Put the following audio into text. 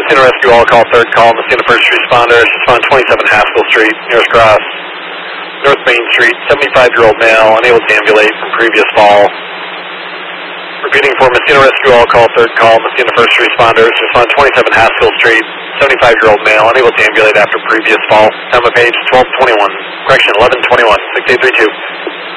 Messina Rescue, all call, third call, Messina first responders, respond 27 Haskell Street, nearest cross, North Main Street, 75-year-old male, unable to ambulate from previous fall. Repeating for Messina Rescue, all call, third call, Messina first responders, respond 27 Haskell Street, 75-year-old male, unable to ambulate after previous fall. Time of page 1221, correction 1121, 6832.